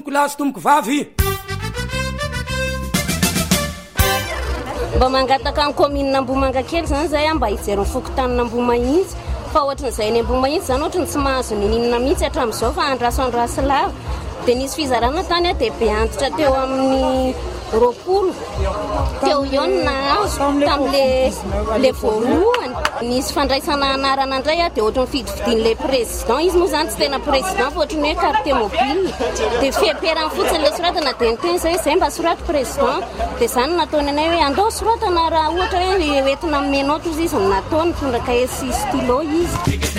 Lasy tomoko vavy mba mangataka amin'ny commune Ambohimanga kely zany zay mba hijery fokotanina Ambohimahitsy fa ohatran'izay ny Ambohimahitsy zany ohatrany tsy mahazo ninina mihitsy hatramin'izao fa andraso lava dia nisy fizarana tany dia be antitra teo amin'ny 20 teo iona tamin'le voalohany nisy fandraisana anarana indray dia ohatrany fidividin'le président izy moa zany tsy tena président fa ohatrany hoe carte mobile dia fiamperany fotsiny le soratana dia niteny zay mba soraty président dia zany nataony anay hoe andao soratana raha ohatra hoe entina menao tozy izy nataony tondra cahier sy stylo izy